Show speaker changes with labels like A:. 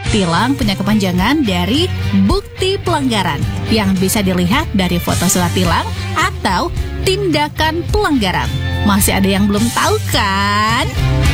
A: Tilang punya kepanjangan dari bukti pelanggaran yang bisa dilihat dari foto surat tilang atau tindakan pelanggaran. Masih ada yang belum tahu kan?